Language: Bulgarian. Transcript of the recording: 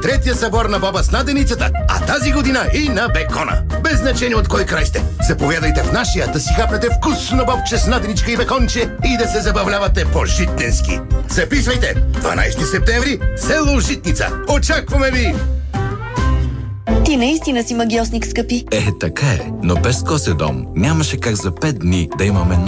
третия събор на боба с наденицата, а тази година и на бекона. Без значение от кой край сте. Заповядайте в нашия да си хапнете вкусно бобче с наденичка и беконче и да се забавлявате по-житненски. Записвайте! 12 септември, село Житница. Очакваме ви! Ти наистина си магиосник, скъпи. Така е, но без Коседом нямаше как за 5 дни да имаме